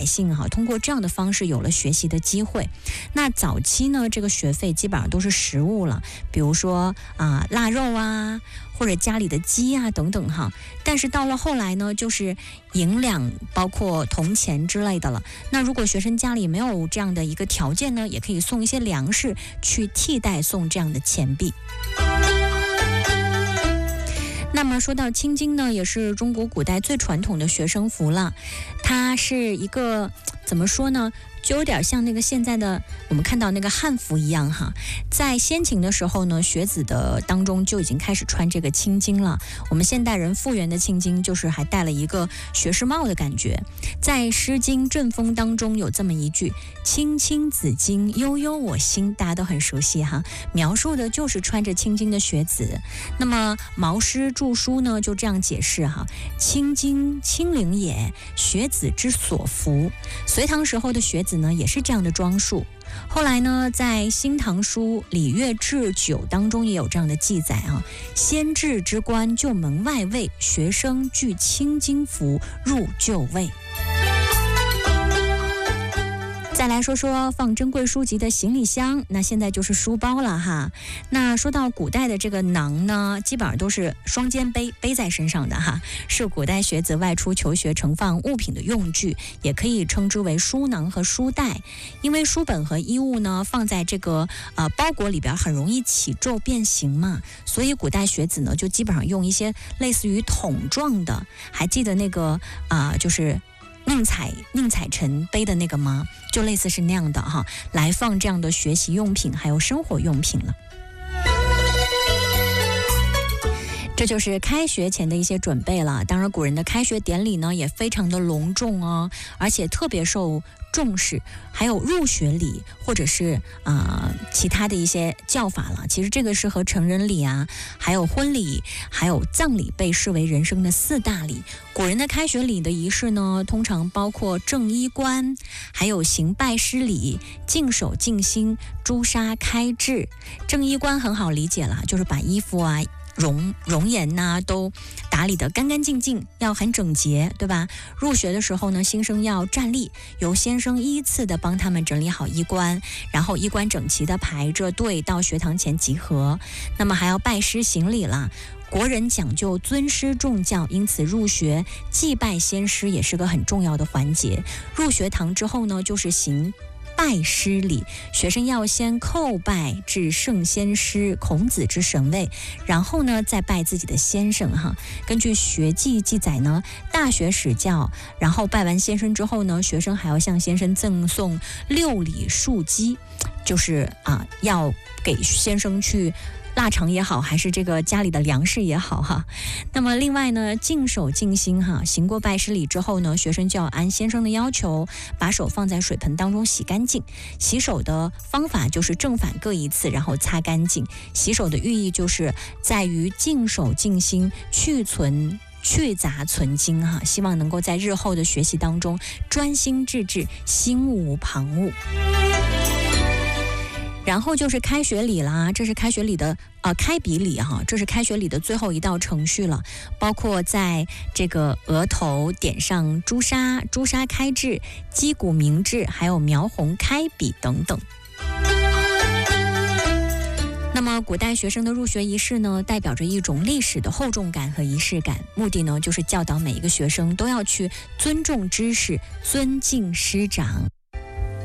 姓通过这样的方式有了学习的机会。那早期呢，这个学费基本上都是实物了，比如说腊肉啊，或者家里的鸡啊等等但是到了后来呢，就是银两包括铜钱之类的了。那如果学生家里没有这样的一个条件呢，也可以送一些粮食去替代送这样的钱币。那么说到青巾呢，也是中国古代最传统的学生服了。它是一个怎么说呢，就有点像那个现在的我们看到那个汉服一样在先秦的时候呢，学子的当中就已经开始穿这个青巾了。我们现代人复原的青巾就是还戴了一个学士帽的感觉。在《诗经·正风》当中有这么一句：青青子衿，悠悠我心，大家都很熟悉描述的就是穿着青巾的学子。那么毛诗著书呢就这样解释青巾清灵也，学子之所服。隋唐时候的学子呢也是这样的装束。后来呢，在《新唐书·礼乐志九》当中也有这样的记载先至之官就门外卫，学生具青巾服入就位。再来说说放珍贵书籍的行李箱，那现在就是书包了那说到古代的这个囊呢，基本上都是双肩背在身上的是古代学子外出求学盛放物品的用具，也可以称之为书囊和书袋。因为书本和衣物呢放在这个包裹里边很容易起皱变形嘛，所以古代学子呢就基本上用一些类似于桶状的，还记得那个就是宁采臣背的那个吗？就类似是那样的来放这样的学习用品还有生活用品了。这就是开学前的一些准备了。当然古人的开学典礼呢也非常的隆重而且特别受重视。还有入学礼或者是其他的一些叫法了。其实这个是和成人礼还有婚礼还有葬礼被视为人生的4大礼。古人的开学礼的仪式呢，通常包括正衣冠，还有行拜师礼、净手净心、朱砂开智。正衣冠很好理解了，就是把衣服容颜都打理得干干净净，要很整洁，对吧？入学的时候呢，新生要站立，由先生依次的帮他们整理好衣冠，然后衣冠整齐的排着队到学堂前集合。那么还要拜师行礼啦。国人讲究尊师重教，因此入学祭拜先师也是个很重要的环节。入学堂之后呢，就是行拜师礼，学生要先叩拜至圣先师孔子之神位，然后呢再拜自己的先生根据学记记载呢，大学始教，然后拜完先生之后呢，学生还要向先生赠送6礼数鸡，就是要给先生去腊肠也好，还是这个家里的粮食也好那么另外呢，净手净心行过拜师礼之后呢，学生就要按先生的要求把手放在水盆当中洗干净。洗手的方法就是正反各一次，然后擦干净。洗手的寓意就是在于净手净心，去杂存精希望能够在日后的学习当中专心致志，心无旁骛。然后就是开学礼啦，这是开学礼的开笔礼这是开学礼的最后一道程序了，包括在这个额头点上朱砂开智、击鼓鸣智，还有描红开笔等等。那么古代学生的入学仪式呢，代表着一种历史的厚重感和仪式感，目的呢就是教导每一个学生都要去尊重知识，尊敬师长。